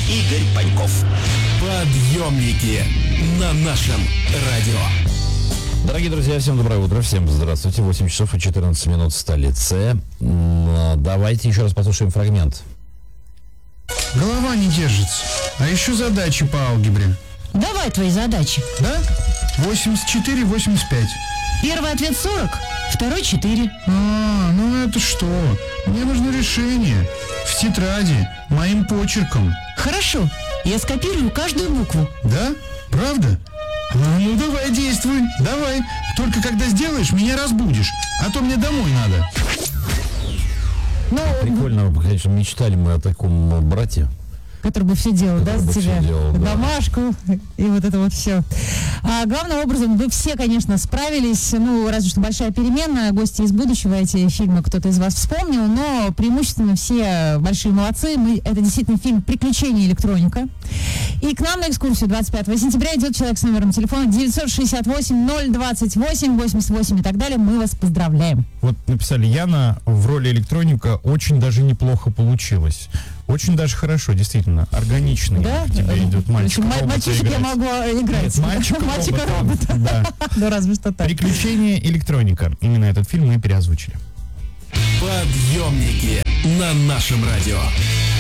Игорь Паньков. Подъемники на нашем радио. Дорогие друзья, всем доброе утро, всем здравствуйте. 8 часов и 14 минут в столице. Давайте еще раз послушаем фрагмент. Голова не держится. А еще задачи по алгебре. Давай твои задачи. Да? 84, 85. Первый ответ 40, второй 4. Ну это что? Мне нужно решение. В тетради, моим почерком. Хорошо, я скопирую каждую букву. Да? Правда? Ну давай, действуй. Давай. Только когда сделаешь, меня разбудишь. А то мне домой надо. Прикольно, конечно, мечтали мы о таком брате. Который бы все делал, да, за тебя? Домашку и вот это вот все. Главным образом, вы все, конечно, справились. Ну, разве что большая перемена. Гости из будущего, эти фильмы кто-то из вас вспомнил. Но преимущественно все большие молодцы. Это действительно фильм «Приключения электроника». И к нам на экскурсию 25 сентября идет человек с номером телефона 968-028-88 и так далее. Мы вас поздравляем. Вот написали: Яна в роли электроника очень даже неплохо получилось. Очень даже хорошо, действительно, органично. Да? Тебе идет мальчик-робота. Мальчишек я могу играть. Нет, мальчика-робота. Да. Ну, разве что так. «Приключения электроника». Именно этот фильм мы переозвучили. Подъемники на нашем радио.